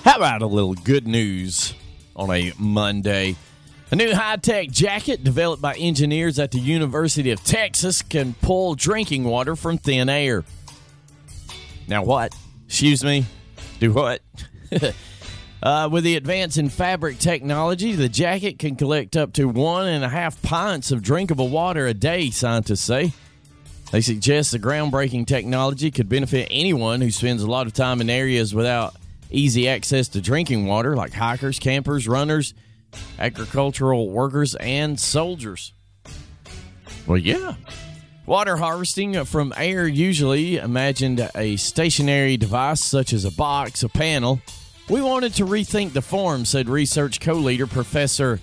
How about a little good news on a Monday? A new high-tech jacket developed by engineers at the University of Texas can pull drinking water from thin air. Now what? Excuse me? Do what? With the advance in fabric technology, the jacket can collect up to 1.5 pints of drinkable water a day, scientists say. They suggest the groundbreaking technology could benefit anyone who spends a lot of time in areas without easy access to drinking water, like hikers, campers, runners, agricultural workers, and soldiers. Well, yeah. Water harvesting from air usually imagined a stationary device such as a box, a panel. We wanted to rethink the form, said research co-leader Professor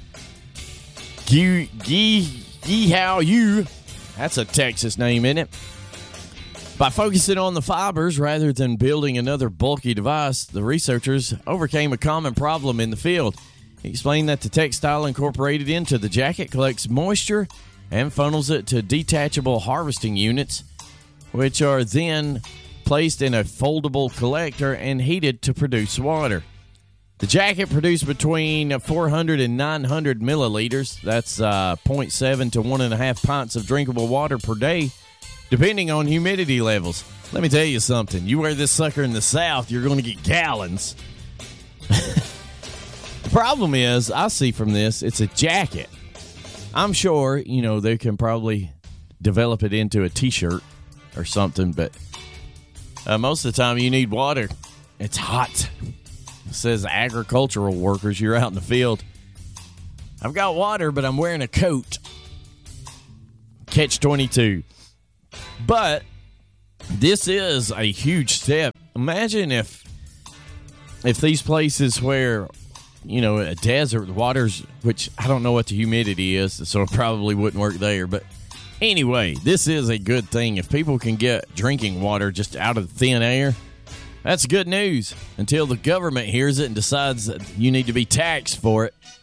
Yihao Yu. That's a Texas name, isn't it? By focusing on the fibers rather than building another bulky device, the researchers overcame a common problem in the field. He explained that the textile incorporated into the jacket collects moisture and funnels it to detachable harvesting units, which are then placed in a foldable collector and heated to produce water. The jacket produced between 400 and 900 milliliters. That's 0.7 to 1.5 pints of drinkable water per day, depending on humidity levels. Let me tell you something. You wear this sucker in the South, you're going to get gallons. The problem is, I see from this, it's a jacket. I'm sure, they can probably develop it into a T-shirt or something, but most of the time you need water. It's hot. It says agricultural workers, you're out in the field. I've got water, but I'm wearing a coat. Catch 22. But this is a huge step. Imagine if these places where, a desert, the water's, which I don't know what the humidity is, so it probably wouldn't work there. But anyway, this is a good thing. If people can get drinking water just out of thin air, that's good news until the government hears it and decides that you need to be taxed for it.